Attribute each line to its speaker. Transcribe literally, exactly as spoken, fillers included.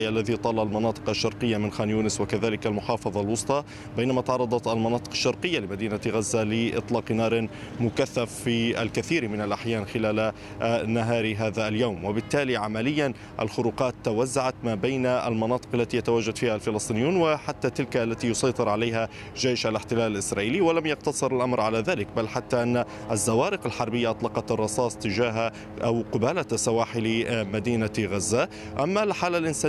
Speaker 1: الذي طال المناطق الشرقية من خان يونس وكذلك المحافظة الوسطى، بينما تعرضت المناطق الشرقية لمدينة غزة لإطلاق نار مكثف في الكثير من الأحيان خلال نهار هذا اليوم. وبالتالي عمليا الخروقات توزعت ما بين المناطق التي يتواجد فيها الفلسطينيون وحتى تلك التي يسيطر عليها جيش الاحتلال الإسرائيلي. ولم يقتصر الأمر على ذلك، بل حتى أن الزوارق الحربية أطلقت الرصاص تجاه أو قبالة سواحل مدينة غزة. أما الحالة الإنسانية